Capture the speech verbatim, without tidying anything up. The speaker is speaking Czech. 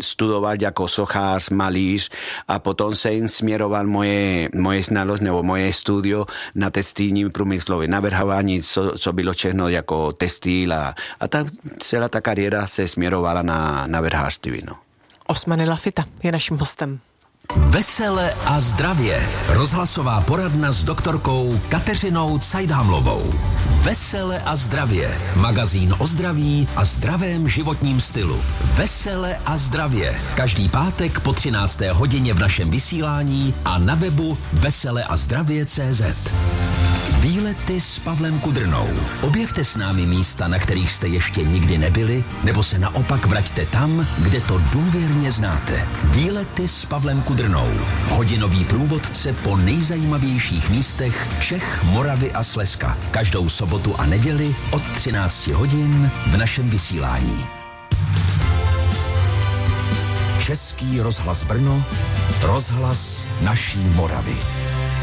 studoval jako sochař, malíř a potom jsem směroval moje, moje znalost nebo moje studio na textilním průmyslově navrhování, co, co bylo všechno jako textil a, a ta, celá ta kariéra se směrovala na navrhářství. No. Osmany Lafita je naším hostem. Vesele a zdravě. Rozhlasová poradna s doktorkou Kateřinou Cajdhamlovou. Vesele a zdravě. Magazín o zdraví a zdravém životním stylu. Vesele a zdravě. Každý pátek po třinácté hodině v našem vysílání a na webu veseleazdravě tečka cé zet. Výlety s Pavlem Kudrnou. Objevte s námi místa, na kterých jste ještě nikdy nebyli, nebo se naopak vraťte tam, kde to důvěrně znáte. Výlety s Pavlem Kudrnou. Hodinový průvodce po nejzajímavějších místech Čech, Moravy a Slezska. Každou sobotu a neděli od třinácti hodin v našem vysílání. Český rozhlas Brno, rozhlas naší Moravy.